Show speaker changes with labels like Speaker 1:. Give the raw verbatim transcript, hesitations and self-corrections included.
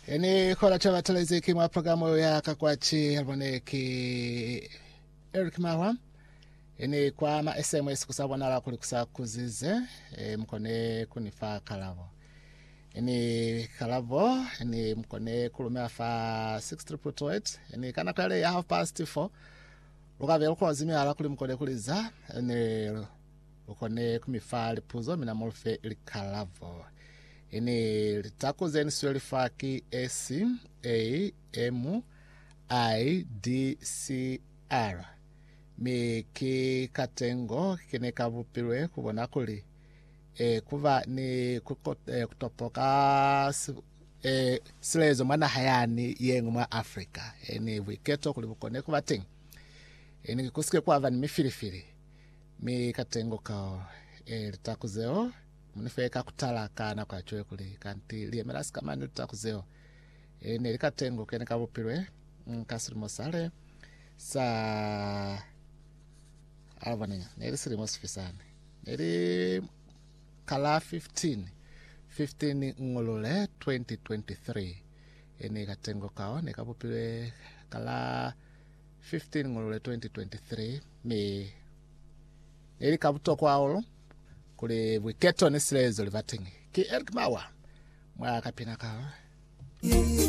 Speaker 1: Eni kola chava telezi ki mwa programu ya kakwachi albone ki Eric Mawa. Eni kwa ma S M S kusabwana la kulikusa kuzize e, mkone kunifa kalavo. Eni kalavo eni mkone kulumea fa six triple two eight. Eni kana kale ya half past four. Luka vya lukwa zimi ala kuli mkone kuliza. Eni lukone kumifa lipuzo mina molfe ili kalavo. Ini litako zeni sweli faki S A M I D C R. Mi ki katengo kine kabupirwe kubona kuli. E, kuva ni kukote, e, kutopoka e, silezo mana hayani yengu mwa Afrika. E, ni wiketo kulibukone kuva ting. E, ni kusike kwa vani mifirifiri. Mi katengo kao e, litako zeo. Munifeka kutalaka na kwa chwe kuli kanti liye melasi kama ni tutakuzeo e, nilika tengo kene kabupirwe nkasiri mosale sa alvani nilisiri mosifisane nili kala fifteen fifteen ngolole twenty twenty-three e, nika tengo kao nikabupirwe kala fifteen ngolole twenty twenty-three mi nilika buto kwa olo kule wiketo nisilezo livatingi ki Eric Mawa mwa kapina kawa